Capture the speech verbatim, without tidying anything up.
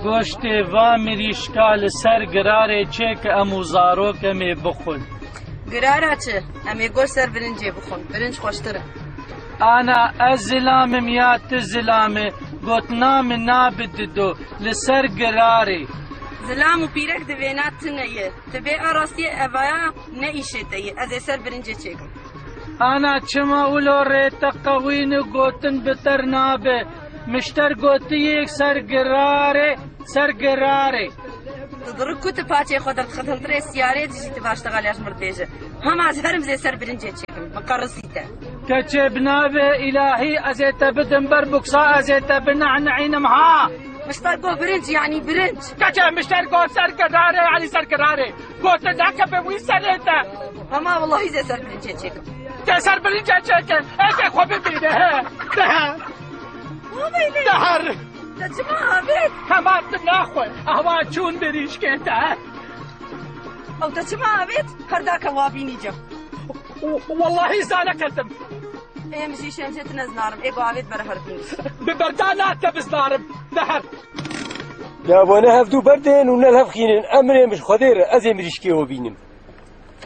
گۆشتێ وا مریشکا لەسەر گرارێ چێ کە ئەموو زارۆکەمێ بخۆن. گرارە چ؟ ئەمێ گۆشت سەر برنجێ بخۆن، برنج خۆشترە. ئانا ئەس زلامم یا ت زلامێ گوتنامە نابددۆ لەسەر گرارێ. زلام و پیرەک دەوێنات تنەیە، تبێ ئاڕاستیە ئەڤایە نەئیشێتەیە، ئەزێ سەر برنجێ چێکم. ئانا چما ولۆ ڕێتە قەوینە گوتن بتەر نابێ، مشتەر گوتیەک سەر گرارێ سەر گرارێ. تضرك كنت باتي خدر خدر تري سيارات جيت باش تغاليش مرتجه هم ازهرم زي سر برنجه تشكم مقرصيته كتبنا الهي ازيت بدن بربكسا ازيت بنعنعين مها مشتركو برنج يعني برنج كتب مشتركو سر كداري علي سر كداري قلت ذاك بوي سرته اما والله زي سر برنجه تشكم سر برنجه تشكم ايش خو ببيده ده دهر تسمعها بيت كمان ناخذ اهوا چون بريش كده او تسمعها بيت هرداك وابيني جم والله زانا كتم ايه مشي شمشت نزنارم ايه قاعد برهربين ببردانات بزنارم دهر يا بنا هفدو بردين ونلهف خينن امري مش خدير ازي مريشكي وبينم